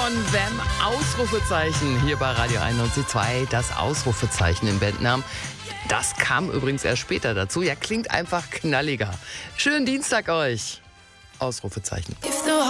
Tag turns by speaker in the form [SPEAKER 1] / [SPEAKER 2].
[SPEAKER 1] von Wham! Ausrufezeichen hier bei Radio 91.2. Das Ausrufezeichen im Bandnamen. Das kam übrigens erst später dazu. Ja, klingt einfach knalliger. Schönen Dienstag euch. Ausrufezeichen.
[SPEAKER 2] If the